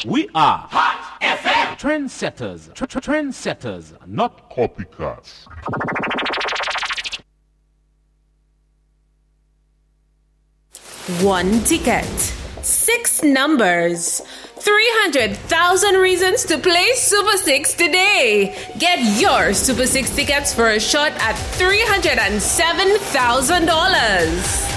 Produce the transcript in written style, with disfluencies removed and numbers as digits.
We are Hot FM. Trendsetters. Trendsetters, not copycats. One ticket, 6 numbers, 300,000 reasons to play Super 6 today. Get your Super 6 tickets for a shot at $307,000.